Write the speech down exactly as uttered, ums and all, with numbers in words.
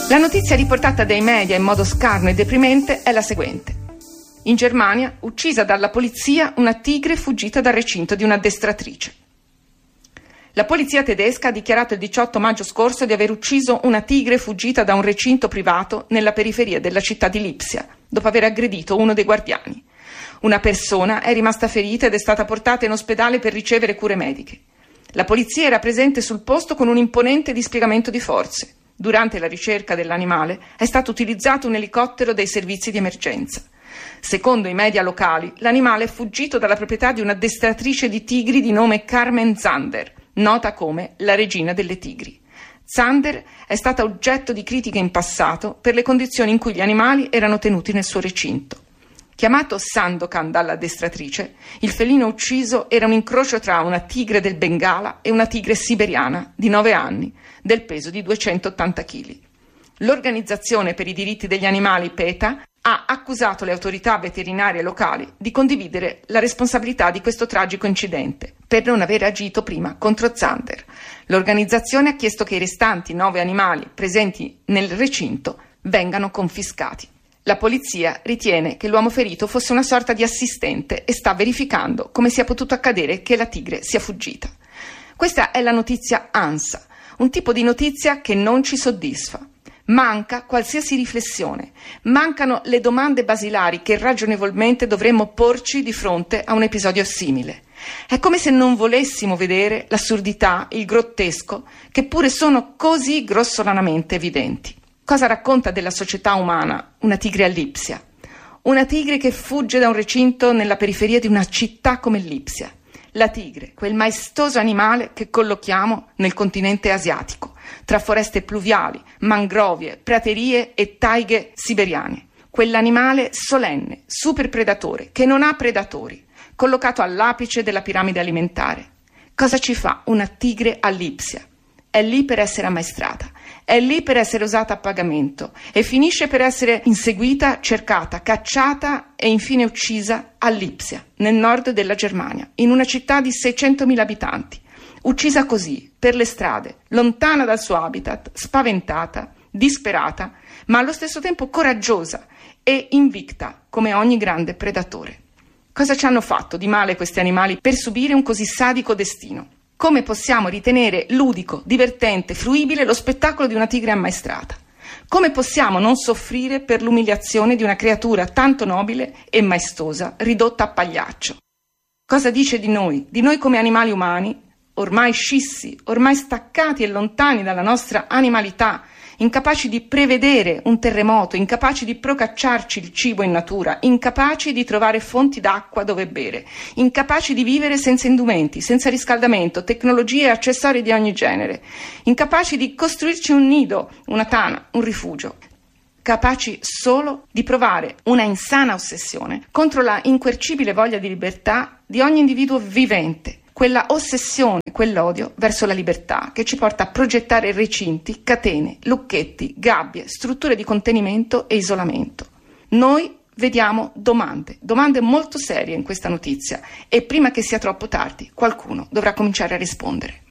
La notizia riportata dai media in modo scarno e deprimente è la seguente. In Germania, uccisa dalla polizia una tigre fuggita dal recinto di un'addestratrice. La polizia tedesca ha dichiarato il diciotto maggio scorso di aver ucciso una tigre fuggita da un recinto privato nella periferia della città di Lipsia, dopo aver aggredito uno dei guardiani. Una persona è rimasta ferita ed è stata portata in ospedale per ricevere cure mediche. La polizia era presente sul posto con un imponente dispiegamento di forze. Durante la ricerca dell'animale è stato utilizzato un elicottero dei servizi di emergenza. Secondo i media locali, l'animale è fuggito dalla proprietà di un'addestratrice di tigri di nome Carmen Zander, nota come la regina delle tigri. Zander è stata oggetto di critiche in passato per le condizioni in cui gli animali erano tenuti nel suo recinto. Chiamato Sandokan dall'addestratrice, il felino ucciso era un incrocio tra una tigre del Bengala e una tigre siberiana di nove anni, del peso di duecentottanta chili. L'Organizzazione per i diritti degli animali PETA ha accusato le autorità veterinarie locali di condividere la responsabilità di questo tragico incidente per non aver agito prima contro Zander. L'organizzazione ha chiesto che i restanti nove animali presenti nel recinto vengano confiscati. La polizia ritiene che l'uomo ferito fosse una sorta di assistente e sta verificando come sia potuto accadere che la tigre sia fuggita. Questa è la notizia ANSA, un tipo di notizia che non ci soddisfa. Manca qualsiasi riflessione, mancano le domande basilari che ragionevolmente dovremmo porci di fronte a un episodio simile. È come se non volessimo vedere l'assurdità, il grottesco, che pure sono così grossolanamente evidenti. Cosa racconta della società umana una tigre a Lipsia? Una tigre che fugge da un recinto nella periferia di una città come Lipsia. La tigre, quel maestoso animale che collochiamo nel continente asiatico, tra foreste pluviali, mangrovie, praterie e taighe siberiane. Quell'animale solenne, super predatore, che non ha predatori, collocato all'apice della piramide alimentare. Cosa ci fa una tigre a Lipsia? È lì per essere ammaestrata, è lì per essere usata a pagamento e finisce per essere inseguita, cercata, cacciata e infine uccisa a Lipsia, nel nord della Germania, in una città di seicentomila abitanti. Uccisa così, per le strade, lontana dal suo habitat, spaventata, disperata, ma allo stesso tempo coraggiosa e invicta come ogni grande predatore. Cosa ci hanno fatto di male questi animali per subire un così sadico destino? Come possiamo ritenere ludico, divertente, fruibile lo spettacolo di una tigre ammaestrata? Come possiamo non soffrire per l'umiliazione di una creatura tanto nobile e maestosa, ridotta a pagliaccio? Cosa dice di noi, di noi come animali umani, ormai scissi, ormai staccati e lontani dalla nostra animalità, incapaci di prevedere un terremoto, incapaci di procacciarci il cibo in natura, incapaci di trovare fonti d'acqua dove bere, incapaci di vivere senza indumenti, senza riscaldamento, tecnologie e accessori di ogni genere, incapaci di costruirci un nido, una tana, un rifugio, capaci solo di provare una insana ossessione contro la inquercibile voglia di libertà di ogni individuo vivente. Quella ossessione, quell'odio verso la libertà che ci porta a progettare recinti, catene, lucchetti, gabbie, strutture di contenimento e isolamento. Noi vediamo domande, domande molto serie in questa notizia e prima che sia troppo tardi qualcuno dovrà cominciare a rispondere.